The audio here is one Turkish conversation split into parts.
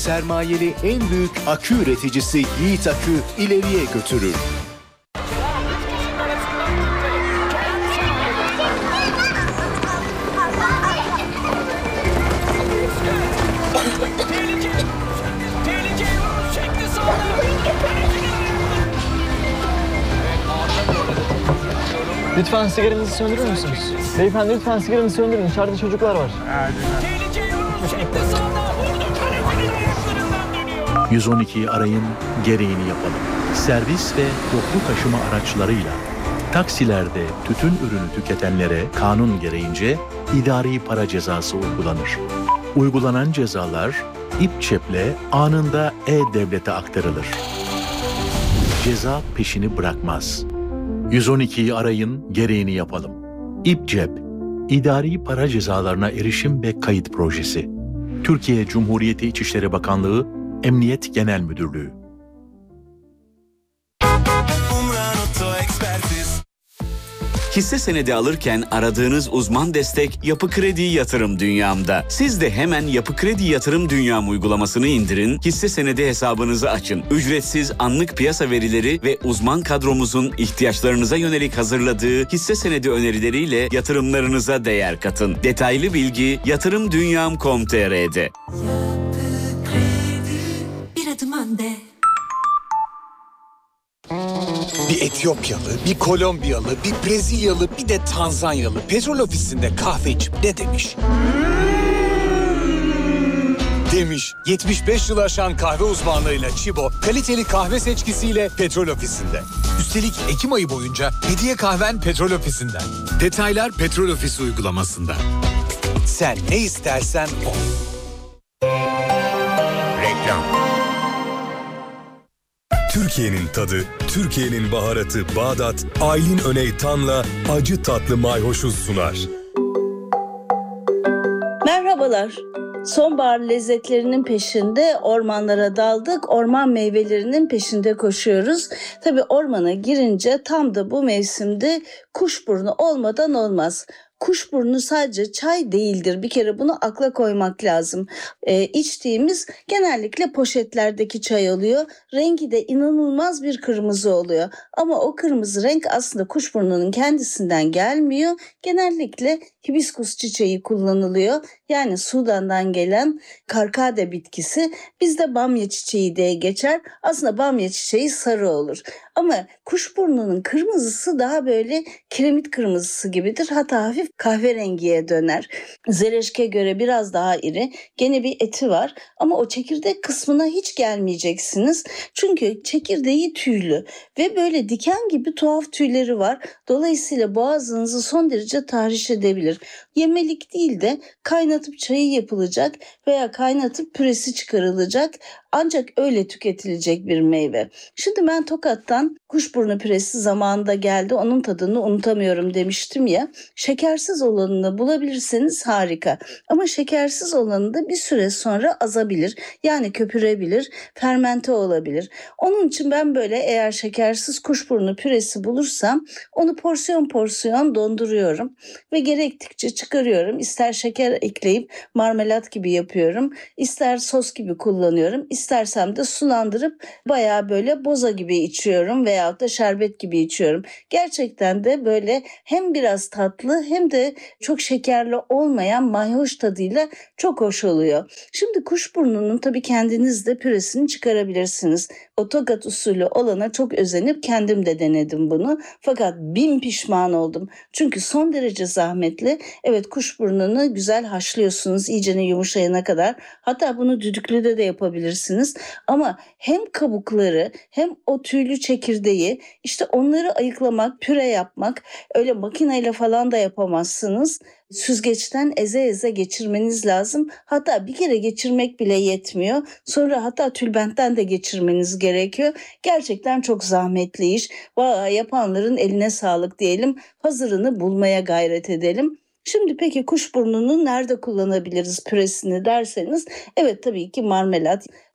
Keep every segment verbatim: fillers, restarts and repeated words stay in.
Sermayeli en büyük akü üreticisi Yiğit Akü ileriye götürür. Lütfen sigaranızı söndürür müsünüz? Beyefendi lütfen sigaranızı söndürün. Dışarıda çocuklar var. yüz on ikiyi arayın, gereğini yapalım. Servis ve toplu taşıma araçlarıyla taksilerde tütün ürünü tüketenlere kanun gereğince idari para cezası uygulanır. Uygulanan cezalar İPÇEP'le anında E-Devlet'e aktarılır. Ceza peşini bırakmaz. yüz on ikiyi arayın, gereğini yapalım. İPÇEP, İdari Para Cezalarına Erişim ve Kayıt Projesi. Türkiye Cumhuriyeti İçişleri Bakanlığı, Emniyet Genel Müdürlüğü. Hisse senedi alırken aradığınız uzman destek Yapı Kredi Yatırım Dünyam'da. Siz de hemen Yapı Kredi Yatırım Dünyam uygulamasını indirin, hisse senedi hesabınızı açın. Ücretsiz anlık piyasa verileri ve uzman kadromuzun ihtiyaçlarınıza yönelik hazırladığı hisse senedi önerileriyle yatırımlarınıza değer katın. Detaylı bilgi yatırım dünyam nokta com nokta tr'de. Bir adım önde. Bir Etiyopyalı, bir Kolombiyalı, bir Brezilyalı, bir de Tanzanyalı petrol ofisinde kahve içip ne demiş? Demiş. yetmiş beş yıl aşan kahve uzmanlığıyla Çibo, kaliteli kahve seçkisiyle petrol ofisinde. Üstelik Ekim ayı boyunca hediye kahven petrol ofisinden. Detaylar petrol ofisi uygulamasında. Sen ne istersen o. Reklam. Türkiye'nin tadı, Türkiye'nin baharatı Bağdat, Aylin Öney Tan'la acı tatlı mayhoşuz sunar. Merhabalar. Sonbahar lezzetlerinin peşinde ormanlara daldık. Orman meyvelerinin peşinde koşuyoruz. Tabii ormana girince tam da bu mevsimde kuşburnu olmadan olmaz. Kuşburnu sadece çay değildir. Bir kere bunu akla koymak lazım. Ee, içtiğimiz genellikle poşetlerdeki çay oluyor. Rengi de inanılmaz bir kırmızı oluyor. Ama o kırmızı renk aslında kuşburnunun kendisinden gelmiyor. Genellikle hibiskus çiçeği kullanılıyor. Yani Sudan'dan gelen karkade bitkisi. Bizde bamya çiçeği diye geçer. Aslında bamya çiçeği sarı olur. Ama kuşburnunun kırmızısı daha böyle kiremit kırmızısı gibidir. Hatta hafif kahverengiye döner. Zereşke göre biraz daha iri. Gene bir eti var ama o çekirdek kısmına hiç gelmeyeceksiniz. Çünkü çekirdeği tüylü ve böyle diken gibi tuhaf tüyleri var. Dolayısıyla boğazınızı son derece tahriş edebilir. Yemelik değil de kaynatıp çayı yapılacak veya kaynatıp püresi çıkarılacak. Ancak öyle tüketilecek bir meyve. Şimdi ben Tokat'tan kuşburnu püresi zamanında geldi. Onun tadını unutamıyorum demiştim ya. Şekersiz olanını bulabilirseniz harika. Ama şekersiz olanı da bir süre sonra azabilir. Yani köpürebilir, fermente olabilir. Onun için ben böyle eğer şekersiz kuşburnu püresi bulursam onu porsiyon porsiyon donduruyorum. Ve gerektikçe çıkarıyorum. İster şeker ekleyip marmelat gibi yapıyorum. İster sos gibi kullanıyorum. İstersem de sulandırıp bayağı böyle boza gibi içiyorum veyahut da şerbet gibi içiyorum. Gerçekten de böyle hem biraz tatlı hem de çok şekerli olmayan mayhoş tadıyla çok hoş oluyor. Şimdi kuşburnunun tabii kendiniz de püresini çıkarabilirsiniz. O Tokat usulü olana çok özenip kendim de denedim bunu. Fakat bin pişman oldum. Çünkü son derece zahmetli. Evet, kuşburnunu güzel haşlıyorsunuz iyicene yumuşayana kadar. Hatta bunu düdüklüde de yapabilirsiniz. Ama hem kabukları hem o tüylü çekirdeği işte onları ayıklamak, püre yapmak öyle makineyle falan da yapamazsınız. Süzgeçten eze eze geçirmeniz lazım. Hatta bir kere geçirmek bile yetmiyor. Sonra hatta tülbentten de geçirmeniz gerekiyor. Gerçekten çok zahmetli iş. Vallahi yapanların eline sağlık diyelim. Hazırını bulmaya gayret edelim. Şimdi peki kuşburnunu nerede kullanabiliriz püresini derseniz, evet tabii ki marmelat.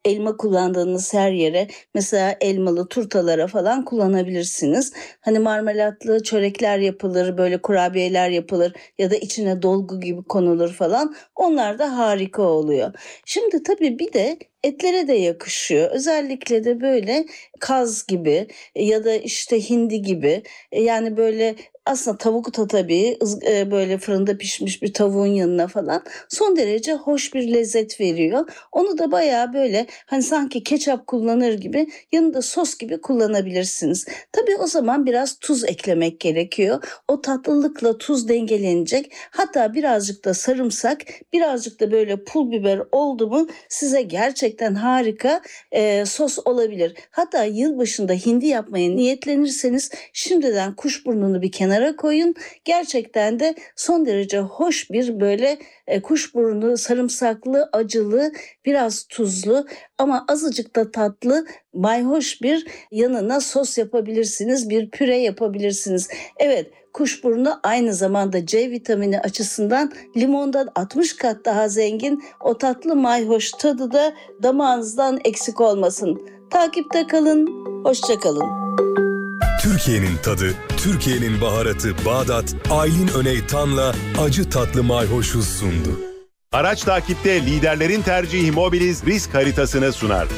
elma kullandığınız her yere, mesela elmalı turtalara falan kullanabilirsiniz. Hani marmelatlı çörekler yapılır, böyle kurabiyeler yapılır ya da içine dolgu gibi konulur falan. Onlar da harika oluyor. Şimdi tabii bir de etlere de yakışıyor. Özellikle de böyle kaz gibi ya da işte hindi gibi, yani böyle aslında tavuk da tabii böyle fırında pişmiş bir tavuğun yanına falan son derece hoş bir lezzet veriyor. Onu da bayağı böyle hani sanki ketçap kullanır gibi yanında sos gibi kullanabilirsiniz. Tabii o zaman biraz tuz eklemek gerekiyor. O tatlılıkla tuz dengelenecek. Hatta birazcık da sarımsak, birazcık da böyle pul biber oldu mu size gerçekten harika e, sos olabilir. Hatta yılbaşında hindi yapmaya niyetlenirseniz şimdiden kuşburnunu bir kenara koyun. Gerçekten de son derece hoş bir böyle e, kuşburnu, sarımsaklı, acılı, biraz tuzlu ama azıcık da tatlı, mayhoş bir yanına sos yapabilirsiniz, bir püre yapabilirsiniz. Evet, kuşburnu aynı zamanda C vitamini açısından limondan altmış kat daha zengin. O tatlı mayhoş tadı da damağınızdan eksik olmasın. Takipte kalın, hoşça kalın. Türkiye'nin tadı, Türkiye'nin baharatı Bağdat, Aylin Öney Tan'la acı tatlı mayhoşu sundu. Araç takipte liderlerin tercihi Mobiliz risk haritasını sunar.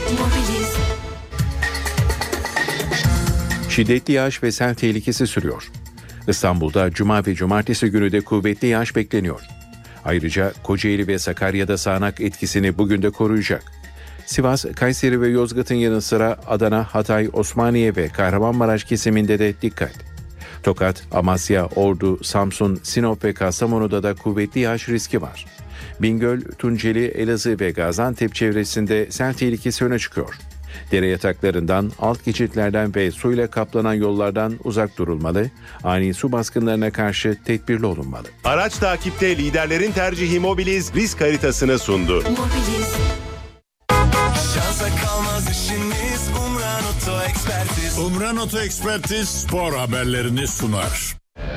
Şiddetli yağış ve sel tehlikesi sürüyor. İstanbul'da cuma ve cumartesi günü de kuvvetli yağış bekleniyor. Ayrıca Kocaeli ve Sakarya'da sağanak etkisini bugün de koruyacak. Sivas, Kayseri ve Yozgat'ın yanı sıra Adana, Hatay, Osmaniye ve Kahramanmaraş kesiminde de dikkat. Tokat, Amasya, Ordu, Samsun, Sinop ve Kastamonu'da da kuvvetli yağış riski var. Bingöl, Tunceli, Elazığ ve Gaziantep çevresinde sel tehlikesi öne çıkıyor. Dere yataklarından, alt geçitlerden ve suyla kaplanan yollardan uzak durulmalı, ani su baskınlarına karşı tedbirli olunmalı. Araç takipte liderlerin tercihi Mobiliz risk haritasını sundu. Mobiliz. Şansa kalmaz işiniz, Umran Oto Ekspertiz. Umran Oto Ekspertiz spor haberlerini sunar.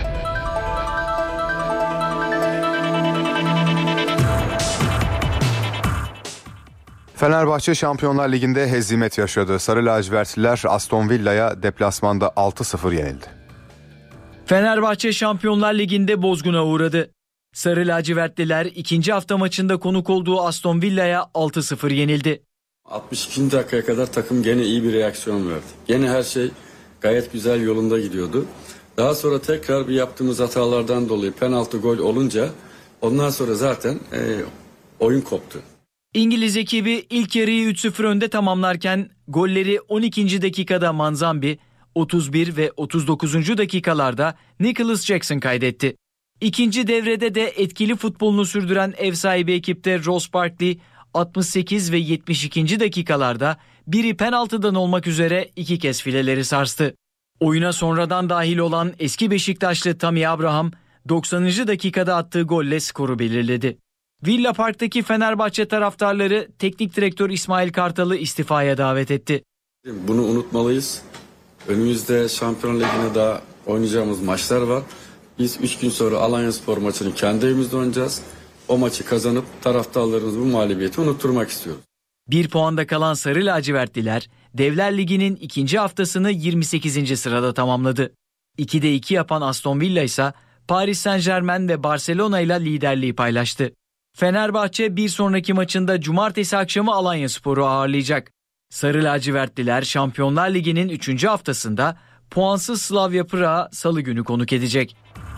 Fenerbahçe Şampiyonlar Ligi'nde hezimet yaşadı. Sarı lacivertliler Aston Villa'ya deplasmanda altı sıfır yenildi. Fenerbahçe Şampiyonlar Ligi'nde bozguna uğradı. Sarı lacivertliler ikinci hafta maçında konuk olduğu Aston Villa'ya altı sıfır yenildi. altmış ikinci dakikaya kadar takım gene iyi bir reaksiyon verdi. Gene her şey gayet güzel yolunda gidiyordu. Daha sonra tekrar bir yaptığımız hatalardan dolayı penaltı gol olunca ondan sonra zaten e, oyun koptu. İngiliz ekibi ilk yarıyı üç sıfır önde tamamlarken golleri on ikinci dakikada Manzambi, otuz bir ve otuz dokuzuncu dakikalarda Nicholas Jackson kaydetti. İkinci devrede de etkili futbolunu sürdüren ev sahibi ekipte Ross Barkley, altmış sekiz ve yetmiş ikinci dakikalarda biri penaltıdan olmak üzere iki kez fileleri sarstı. Oyuna sonradan dahil olan eski Beşiktaşlı Tammy Abraham doksanıncı dakikada attığı golle skoru belirledi. Villa Park'taki Fenerbahçe taraftarları teknik direktör İsmail Kartal'ı istifaya davet etti. Bunu unutmalıyız. Önümüzde Şampiyon Ligi'ne daha oynayacağımız maçlar var. Biz üç gün sonra Alanyaspor maçını kendi evimizde oynayacağız. O maçı kazanıp taraftarlarımız bu mağlubiyeti unutturmak istiyoruz. Bir puanda kalan Sarı Lacivertliler, Devler Ligi'nin ikinci haftasını yirmi sekizinci sırada tamamladı. ikide iki yapan Aston Villa ise Paris Saint-Germain ve Barcelona ile liderliği paylaştı. Fenerbahçe bir sonraki maçında cumartesi akşamı Alanyaspor'u ağırlayacak. Sarı lacivertliler Şampiyonlar Ligi'nin üçüncü haftasında puansız Slavia Prag'ı salı günü konuk edecek.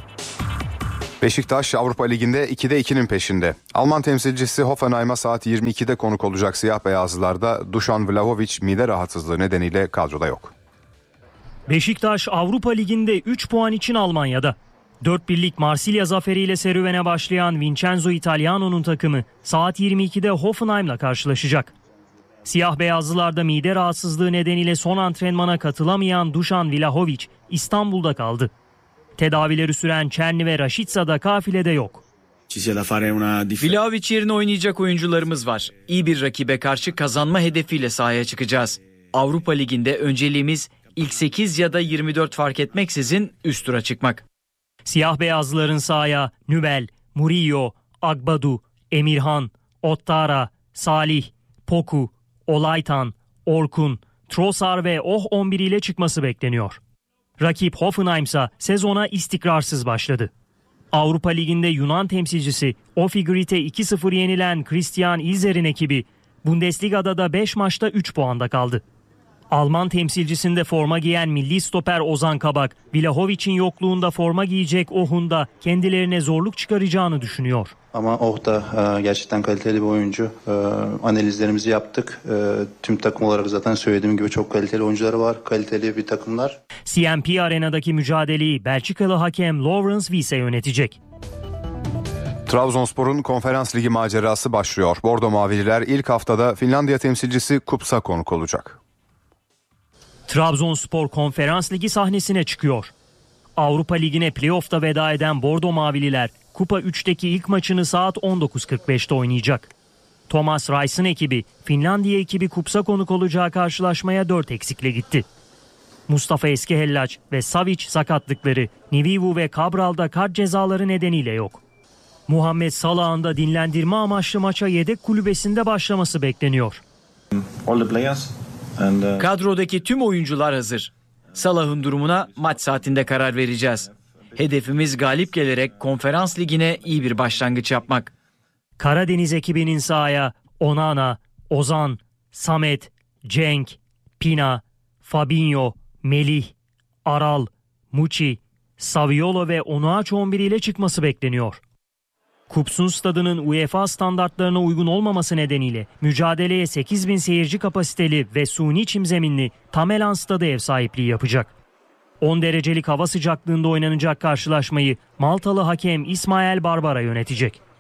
Beşiktaş Avrupa Ligi'nde ikide ikinin peşinde. Alman temsilcisi Hoffenheim'a saat yirmi ikide konuk olacak siyah beyazlılarda Dušan Vlahović mide rahatsızlığı nedeniyle kadroda yok. Beşiktaş Avrupa Ligi'nde üç puan için Almanya'da. dört birlik Marsilya zaferiyle serüvene başlayan Vincenzo Italiano'nun takımı saat yirmi ikide Hoffenheim'la karşılaşacak. Siyah beyazlılarda mide rahatsızlığı nedeniyle son antrenmana katılamayan Dušan Vlahović İstanbul'da kaldı. Tedavileri süren Černi ve Rashica da kafilede yok. Vlahović yerine oynayacak oyuncularımız var. İyi bir rakibe karşı kazanma hedefiyle sahaya çıkacağız. Avrupa Ligi'nde önceliğimiz ilk sekiz ya da yirmi dört fark etmeksizin üst tura çıkmak. Siyah beyazlıların sahaya Nübel, Murillo, Agbadu, Emirhan, Ottara, Salih, Poku, Olaytan, Orkun, Trossard ve Oh on bir ile çıkması bekleniyor. Rakip Hoffenheim ise sezona istikrarsız başladı. Avrupa Ligi'nde Yunan temsilcisi Ophigrit'e iki sıfır yenilen Christian Ilzer'in ekibi Bundesliga'da da beş maçta üç puanda kaldı. Alman temsilcisinde forma giyen milli stoper Ozan Kabak, Vlahovic'in yokluğunda forma giyecek Oh'un da kendilerine zorluk çıkaracağını düşünüyor. Ama Oh da e, gerçekten kaliteli bir oyuncu. E, analizlerimizi yaptık. E, tüm takım olarak zaten söylediğim gibi çok kaliteli oyuncuları var. Kaliteli bir takımlar. C M P Arena'daki mücadeleyi Belçikalı hakem Laurens Wiese yönetecek. Trabzonspor'un Konferans Ligi macerası başlıyor. Bordo Mavililer ilk haftada Finlandiya temsilcisi Kups'a konuk olacak. Trabzonspor Konferans Ligi sahnesine çıkıyor. Avrupa Ligi'ne playoff'ta veda eden Bordo Mavililer Kupa üçteki ilk maçını saat on dokuz kırk beşte oynayacak. Thomas Reis'in ekibi Finlandiya ekibi Kups'a konuk olacağı karşılaşmaya dört eksikle gitti. Mustafa Eskihelaç ve Savic sakatlıkları, Nivivu ve Cabral'da kart cezaları nedeniyle yok. Muhammed Salah'ın da dinlendirme amaçlı maça yedek kulübesinde başlaması bekleniyor. Kadrodaki tüm oyuncular hazır. Salah'ın durumuna maç saatinde karar vereceğiz. Hedefimiz galip gelerek Konferans Ligi'ne iyi bir başlangıç yapmak. Karadeniz ekibinin sahaya Onana, Ozan, Samet, Cenk, Pina, Fabinho, Melih, Aral, Muçi, Saviolo ve Onuachu on bir ile çıkması bekleniyor. Kups'un stadının UEFA standartlarına uygun olmaması nedeniyle mücadeleye sekiz bin seyirci kapasiteli ve suni çim zeminli Tamelan stadı ev sahipliği yapacak. on derecelik hava sıcaklığında oynanacak karşılaşmayı Maltalı hakem İsmail Barbara yönetecek.